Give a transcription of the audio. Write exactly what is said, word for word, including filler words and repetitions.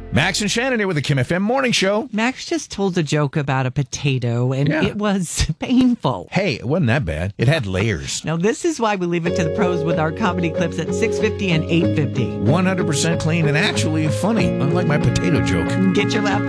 Max and Shannon here with the Kim F M Morning Show. Max just told a joke about a potato, and Yeah. it was painful. Hey, it wasn't that bad. It had layers. Now, this is why we leave it to the pros with our comedy clips at six fifty and eight fifty. one hundred percent clean and actually funny, unlike my potato joke. Get your laugh